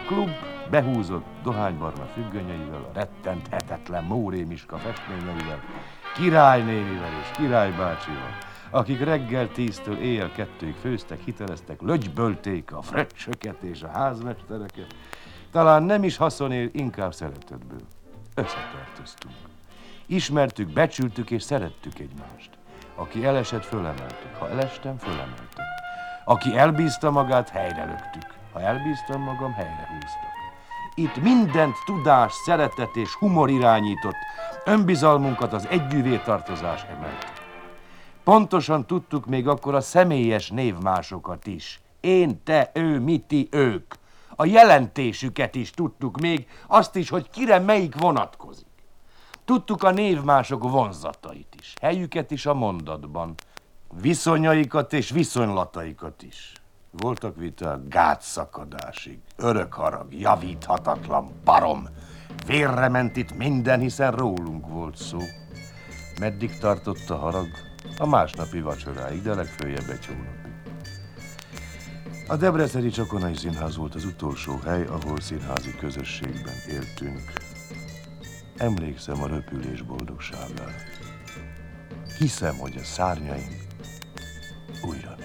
klub behúzott dohánybarna függönyeivel, a rettenthetetlen Móré Miska festményeivel, királynénivel és királybácsival, akik reggel 10-től éjjel 2-ig főztek, hiteleztek, lögybölték a fröccsöket és a házmestereket. Talán nem is haszonért, inkább szeretetből. Összetartoztunk. Ismertük, becsültük és szerettük egymást. Aki elesett, fölemeltük. Ha elestem, fölemeltük. Aki elbízta magát, helyre löktük. Ha elbíztam magam, helyre húztak. Itt mindent tudás, szeretet és humor irányított, önbizalmunkat az együvétartozás emelt. Pontosan tudtuk még akkor a személyes névmásokat is. Én, te, ő, mi, ti, ők. A jelentésüket is tudtuk még, azt is, hogy kire melyik vonatkozik. Tudtuk a névmások vonzatait is, helyüket is a mondatban, viszonyaikat és viszonylataikat is. Voltak viták gátszakadásig, örök harag, javíthatatlan barom. Vérre ment itt minden, hiszen rólunk volt szó. Meddig tartott a harag? A másnapi vacsoráig, de legföljebb egy hónapig. A Debreceni Csokonai Színház volt az utolsó hely, ahol színházi közösségben éltünk. Emlékszem a röpülés boldogságára. Hiszem, hogy a szárnyaim újra